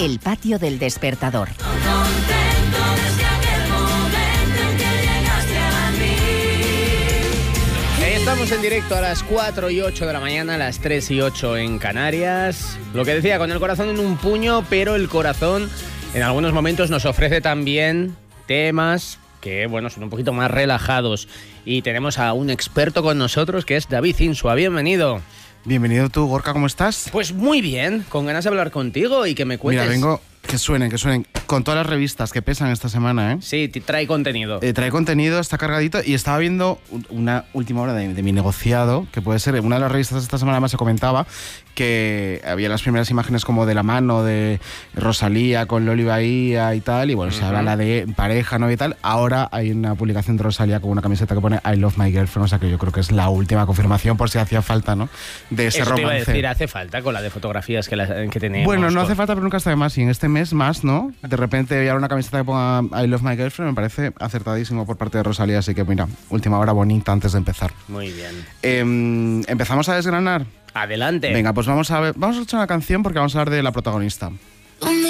El patio del despertador. Estamos en directo a las 4 y 8 de la mañana, a las 3 y 8 en Canarias. Lo que decía, con el corazón en un puño, pero el corazón en algunos momentos nos ofrece también temas que, bueno, son un poquito más relajados. Y tenemos a un experto con nosotros, que es David Insua. Bienvenido. Bienvenido tú, Gorka, ¿cómo estás? Pues muy bien, con ganas de hablar contigo y que me cuentes. Mira, vengo, que suenen, con todas las revistas que pesan esta semana, ¿eh? Sí, trae contenido. Trae contenido, está cargadito, y estaba viendo una última hora de mi negociado, que puede ser, una de las revistas de esta semana más se comentaba que había las primeras imágenes como de la mano de Rosalía con Loli Bahía y tal, y bueno, se habla de pareja, ¿no? Y tal. Ahora hay una publicación de Rosalía con una camiseta que pone I love my girlfriend, o sea que yo creo que es la última confirmación, por si hacía falta, ¿no? De ese romance. Te iba a decir, hace falta con la de fotografías que tenemos. Bueno, no hace falta, pero nunca está de más, y en este mes más, ¿no? De repente había una camiseta que ponga I love my girlfriend, me parece acertadísimo por parte de Rosalía, así que mira, última hora bonita antes de empezar. Muy bien. ¿Empezamos a desgranar? Adelante. Venga, pues vamos a escuchar una canción porque vamos a hablar de la protagonista.